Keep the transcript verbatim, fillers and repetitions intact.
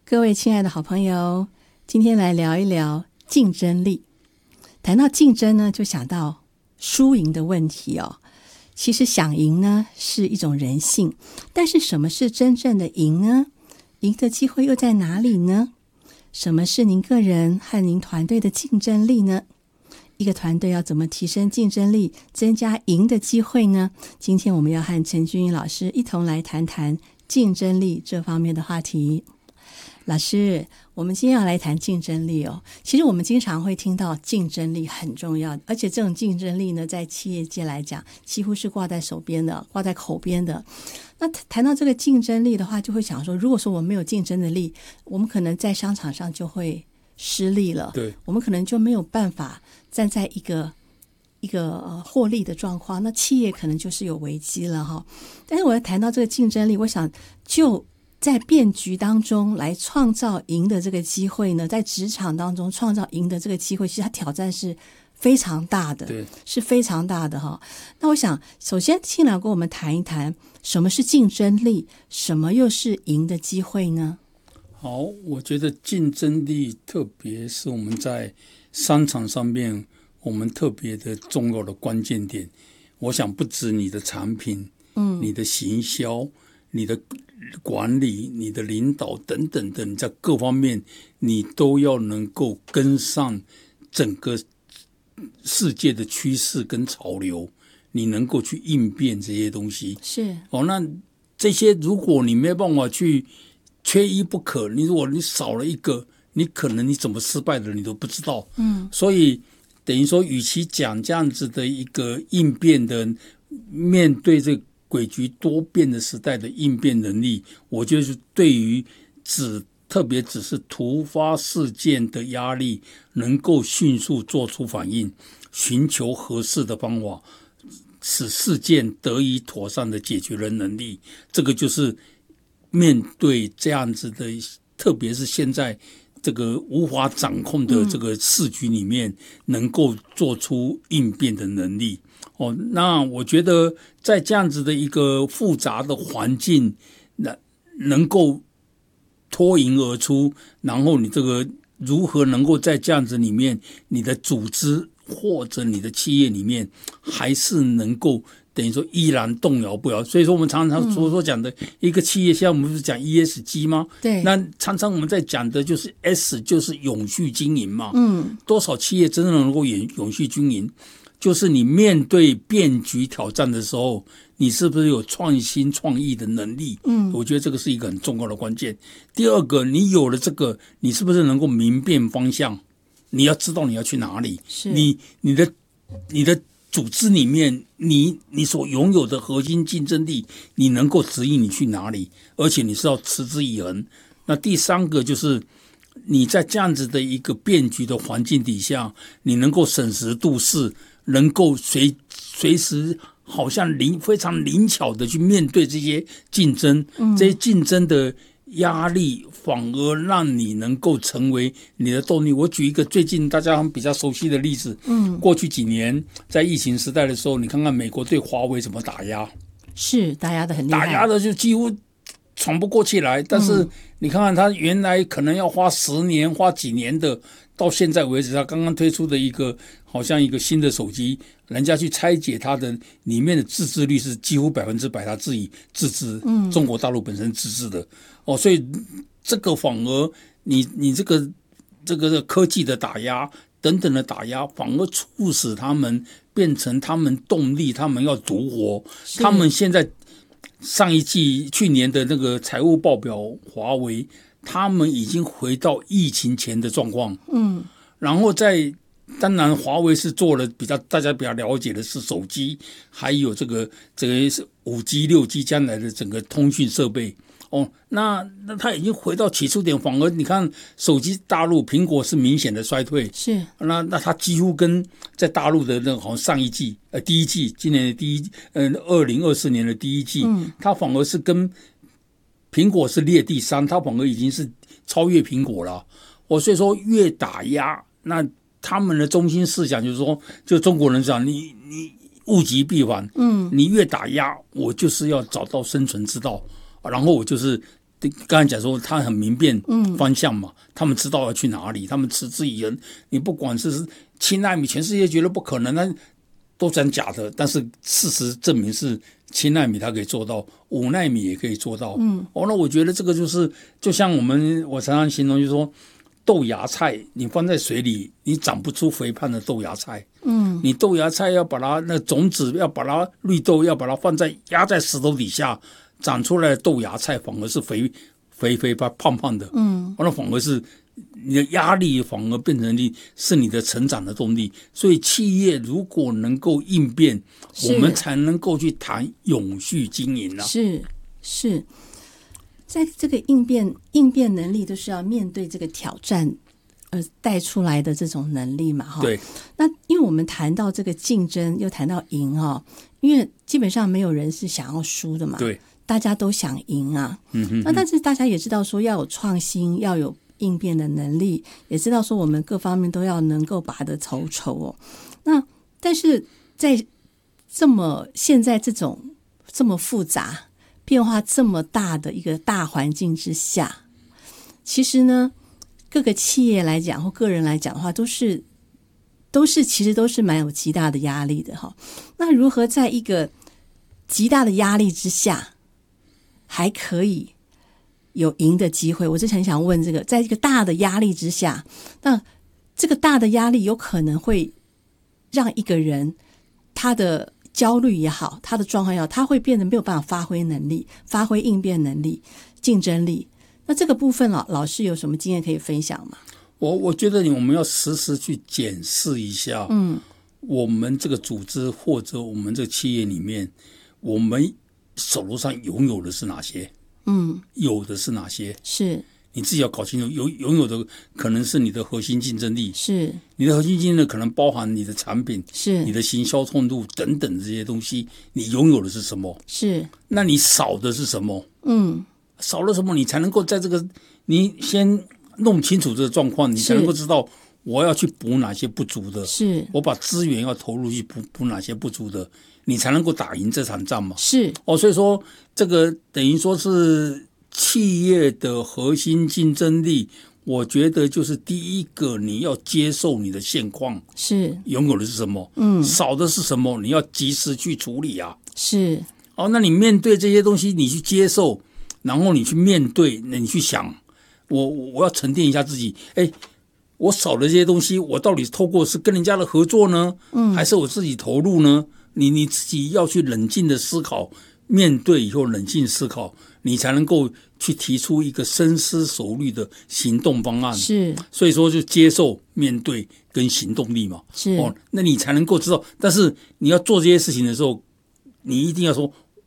各位亲爱的好朋友，今天来聊一聊竞争力。谈到竞争呢，就想到输赢的问题哦。其实想赢呢是一种人性，但是什么是真正的赢呢？赢的机会又在哪里呢？什么是您个人和您团队的竞争力呢？一个团队要怎么提升竞争力，增加赢的机会呢？今天我们要和陈君仪老师一同来谈谈竞争力这方面的话题。老师，我们今天要来谈竞争力哦。其实我们经常会听到竞争力很重要，而且这种竞争力呢，在企业界来讲，几乎是挂在手边的，挂在口边的。那谈到这个竞争力的话，就会想说，如果说我们没有竞争的力，我们可能在商场上就会失利了。 对， 我们可能就没有办法站在一个一个、呃、获利的状况，那企业可能就是有危机了哈。但是我要谈到这个竞争力，我想就在变局当中来创造赢的这个机会呢，在职场当中创造赢的这个机会，其实它挑战是非常大的， 对， 是非常大的哈。那我想，首先请老跟我们谈一谈，什么是竞争力，什么又是赢的机会呢？ 好，我觉得竞争力，特别是我们在商场上面，我们特别的重要的关键点。我想不止你的产品，嗯，你的行销，你的管理，你的领导等等的，你在各方面你都要能够跟上整个世界的趋势跟潮流，你能够去应变这些东西。 是哦，那这些如果你没办法去缺一不可，你如果你少了一个，你可能你怎么失败的你都不知道。嗯，所以等于说，与其讲这样子的一个应变的，面对这个诡谲多变的时代的应变能力，我觉得是对于只特别只是突发事件的压力，能够迅速做出反应，寻求合适的方法，使事件得以妥善的解决的能力，这个就是面对这样子的，特别是现在这个无法掌控的这个市局里面，能够做出应变的能力。哦，那我觉得在这样子的一个复杂的环境，那能够脱颖而出，然后你这个如何能够在这样子里面，你的组织或者你的企业里面，还是能够等于说依然动摇不摇。所以说我们常常所说讲的一个企业，现在我们不是讲 E S G 吗？ 对， 那常常我们在讲的就是 S， 就是永续经营嘛。嗯，多少企业真正能够永续经营？就是你面对变局挑战的时候，你是不是有创新创意的能力？嗯，我觉得这个是一个很重要的关键。第二个，你有了这个，你是不是能够明辨方向？你要知道你要去哪里。 是你你的你的组织里面，你你所拥有的核心竞争力，你能够指引你去哪里，而且你是要持之以恒。那第三个就是你在这样子的一个变局的环境底下，你能够审时度势，能够随随时好像灵非常灵巧的去面对这些竞争，嗯、这些竞争的压力反而让你能够成为你的动力。我举一个最近大家比较熟悉的例子，嗯，过去几年在疫情时代的时候，你看看美国对华为怎么打压， 是打压的很厉害， 打压的就几乎喘不过气来。但是你看看他原来可能要花十年、花几年的，到现在为止，他刚刚推出的一个好像一个新的手机，人家去拆解它的里面的自制率是几乎百分之百，他自己自制，嗯，中国大陆本身自制的哦，所以这个反而你你这个这个科技的打压等等的打压，反而促使他们变成他们动力，他们要独活，他们现在上一季去年的那个财务报表，华为他们已经回到疫情前的状况，嗯，然后在当然华为是做了比较大家比较了解的是手机，还有这个这个是 五 G 六 G 将来的整个通讯设备哦，那那它已经回到起初点，反而你看手机大陆苹果是明显的衰退， 是那那它几乎跟在大陆的那个好像上一季呃第一季今年的第一呃二零二四年的第一季，嗯，它反而是跟苹果是列第三，它反而已经是超越苹果了。我所以说越打压，那他们的中心思想就是说，就中国人讲，你你物极必反，嗯，你越打压，我就是要找到生存之道，然后我就是刚才讲说他很明辨方向嘛，嗯、他们知道要去哪里，他们持之以恒。你不管是七纳米，全世界觉得不可能，那都讲假的，但是事实证明是七纳米它可以做到，五纳米也可以做到。嗯，哦，那我觉得这个就是就像我们我常常形容，就是说豆芽菜你放在水里，你长不出肥胖的豆芽菜。嗯，你豆芽菜要把它那种子要把它绿豆要把它放在压在石头底下。长出来的豆芽菜反而是肥肥肥胖胖的，嗯，那反而是你的压力反而变成你是你的成长的动力。所以企业如果能够应变，我们才能够去谈永续经营啊。 是是，在这个应变应变能力，都是要面对这个挑战而带出来的这种能力嘛，哈。 对。 那因为我们谈到这个竞争，又谈到赢哈，因为基本上没有人是想要输的嘛。 对。 大家都想赢啊， 嗯哼哼， 那但是大家也知道说要有创新，要有应变的能力，也知道说我们各方面都要能够拔得头筹哦。那但是在这么现在这种这么复杂、变化这么大的一个大环境之下，其实呢，各个企业来讲或个人来讲的话，都是都是其实都是蛮有极大的压力的哈。那如何在一个极大的压力之下，还可以有赢的机会？我之前想问这个，在一个大的压力之下，那这个大的压力有可能会让一个人他的焦虑也好，他的状况也好，他会变得没有办法发挥能力、发挥应变能力、竞争力。那这个部分老老师有什么经验可以分享吗？ 我我觉得我们要时时去检视一下，嗯，我们这个组织或者我们这个企业里面，我们手头上拥有的是哪些？嗯，有的是哪些？是你自己要搞清楚。有拥有的可能是你的核心竞争力，是你的核心竞争力可能包含你的产品，是你的行销通路等等这些东西。你拥有的是什么？是那你少的是什么？嗯，少了什么，你才能够在这个你先弄清楚这个状况，你才能够知道我要去补哪些不足的，是我把资源要投入去补补哪些不足的。你才能够打赢这场仗嘛？是哦，所以说这个等于说是企业的核心竞争力。我觉得就是第一个，你要接受你的现况，是拥有的是什么，嗯，少的是什么，你要及时去处理啊。是哦，那你面对这些东西，你去接受，然后你去面对，那你去想，我我要沉淀一下自己，哎。我少的这些东西，我到底透过是跟人家的合作呢，嗯，还是我自己投入呢？你你自己要去冷静的思考，面对以后冷静思考，你才能够去提出一个深思熟虑的行动方案。是，所以说就接受、面对跟行动力嘛。是哦，那你才能够知道。但是你要做这些事情的时候，你一定要说